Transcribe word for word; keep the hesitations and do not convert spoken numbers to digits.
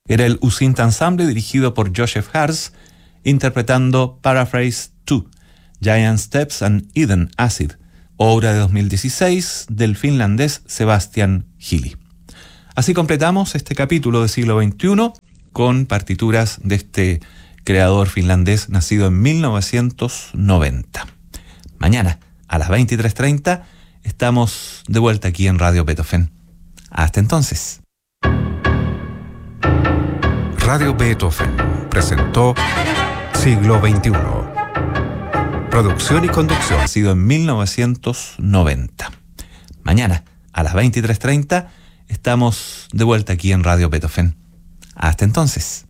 Era el Usinta Ensemble dirigido por Joseph Hars, interpretando Paraphrase dos, Giant Steps and Eden Acid, obra de dos mil dieciséis del finlandés Sebastian Healy. Así completamos este capítulo de siglo veintiuno con partituras de este creador finlandés nacido en mil novecientos noventa. Mañana a las veintitrés treinta estamos de vuelta aquí en Radio Beethoven. Hasta entonces. Radio Beethoven presentó Siglo veintiuno. Producción y conducción. Nacido en mil novecientos noventa. Mañana a las veintitrés treinta estamos de vuelta aquí en Radio Beethoven. Hasta entonces.